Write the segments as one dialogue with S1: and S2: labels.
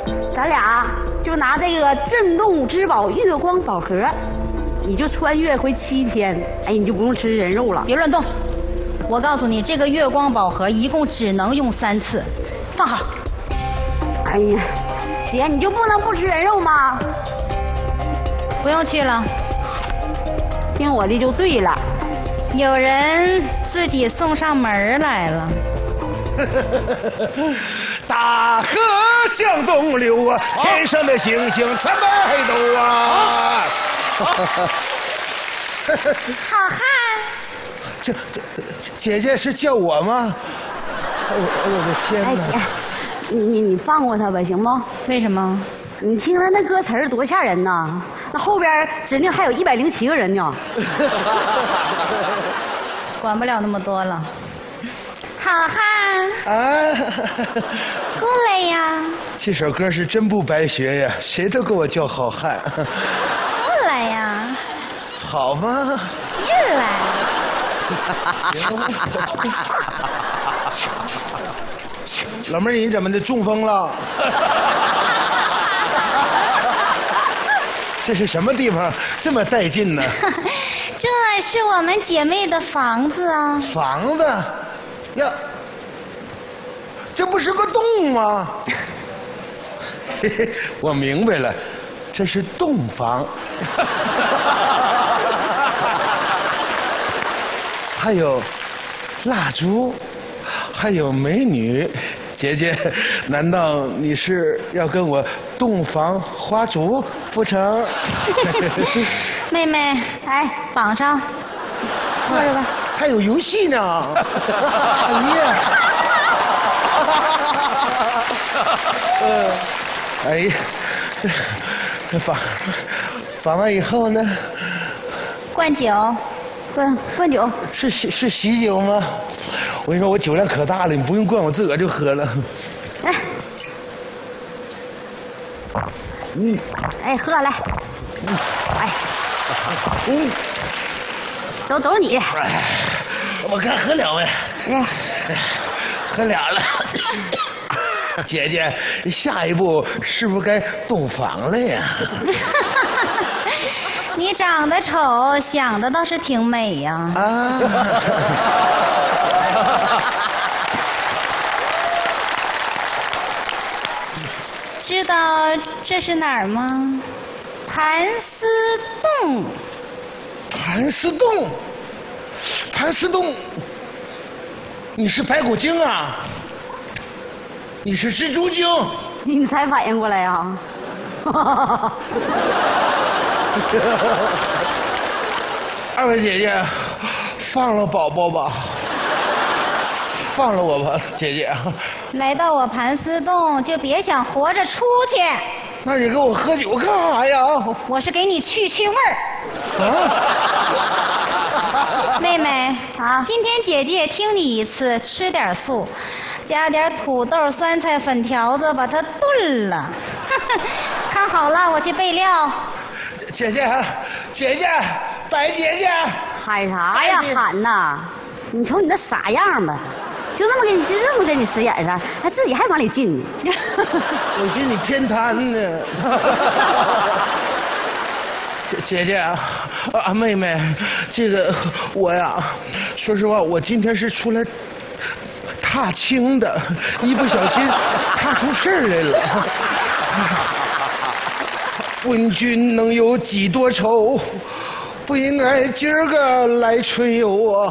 S1: 咱俩就拿这个镇动之宝月光宝盒，你就穿越回7天，哎，你就不用吃人肉了。
S2: 别乱动！我告诉你，这个月光宝盒一共只能用3次，放好。
S1: 哎呀，姐，你就不能不吃人肉吗？
S2: 不用去了，
S1: 听我的就对了。
S2: 有人自己送上门来了。
S3: 大河向东流啊，天上的星星参北斗啊。
S2: 好汉，
S3: 这姐姐是叫我吗？我的天哪！
S1: 哎，姐，你放过他吧，行不？
S2: 为什么？
S1: 你听他那歌词儿多吓人呐！那后边指定还有107个人呢。
S2: 管不了那么多了。好汉
S3: 啊，
S2: 过来呀！
S3: 这首歌是真不白学呀，谁都给我叫好汉。
S2: 过来呀！
S3: 好吗？
S2: 进来。
S3: 老妹儿，你怎么的中风了？这是什么地方这么带劲呢？
S2: 这是我们姐妹的房子啊！
S3: 房子呀，这不是个洞吗？嘿嘿，我明白了，这是洞房。还有蜡烛，还有美女。姐姐，难道你是要跟我洞房花烛不成？
S2: 妹妹，哎，绑上，坐着吧。
S3: 还有游戏呢！哎呀，哎呀，这绑完以后呢？
S2: 灌酒，
S1: 灌酒。
S3: 是喜酒吗？我跟你说，我酒量可大了，你不用灌，我自个儿就喝了。
S1: 来，哎，喝来，哎，都是你。
S3: 我看喝了呗，喝俩了。姐姐，下一步是不是该洞房了呀？
S2: 你长得丑，想的倒是挺美呀。
S3: 啊！
S2: 知道这是哪儿吗？盘丝洞。
S3: 盘丝洞，盘丝洞，你是白骨精啊？你是蜘蛛精？
S1: 你才反应过来呀？
S3: 二位姐姐，放了宝宝吧，放了我吧，姐姐。
S2: 来到我盘丝洞，就别想活着出去。
S3: 那你给我喝酒干啥呀？
S2: 我是给你去味儿。妹妹啊，今天姐姐听你一次，吃点素，加点土豆、酸菜、粉条子，把它炖了。看好了，我去备料。
S3: 姐姐，白姐姐，
S1: 喊啥呀？喊呐！你瞅你那傻样吧，就这么跟你使眼色，还自己还往里进呢。
S3: 我寻思你偏瘫呢。姐姐啊，妹妹，这个我呀，说实话，我今天是出来踏青的，一不小心踏出事儿来了。问君能有几多愁？不应该今儿个来春游啊！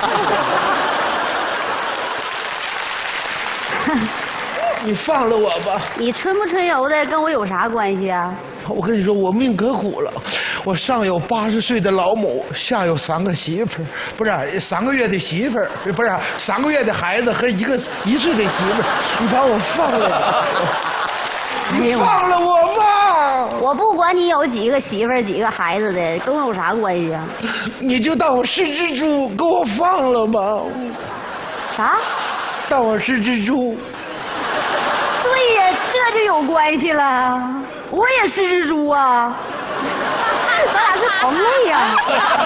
S3: 你放了我吧！
S1: 你春不春游的跟我有啥关系啊？
S3: 我跟你说，我命可苦了，我上有80岁的老母，下有3个媳妇儿，不是3个月的媳妇儿，不是3个月的孩子和1岁的媳妇儿，你把我放了吧！你放了我吧！
S1: 我不管你有几个媳妇儿、几个孩子的，跟我有啥关系啊？
S3: 你就当我是蜘蛛，给我放了吧！
S1: 啥？
S3: 当我是蜘蛛？
S1: 对呀，这就有关系了。我也是蜘蛛啊，咱俩是同类呀。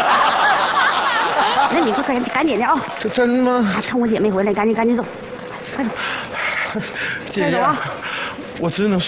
S1: 那你快赶紧的啊！
S3: 这真吗？
S1: 趁我姐没回来，赶紧走，快走！
S3: 姐姐，我只能。